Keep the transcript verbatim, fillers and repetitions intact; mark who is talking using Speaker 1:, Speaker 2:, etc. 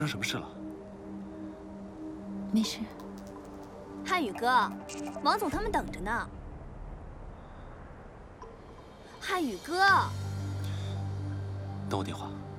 Speaker 1: 生什么事了？
Speaker 2: 没事。
Speaker 3: 汉宇哥，王总他们等着呢。汉宇哥，
Speaker 1: 等我电话。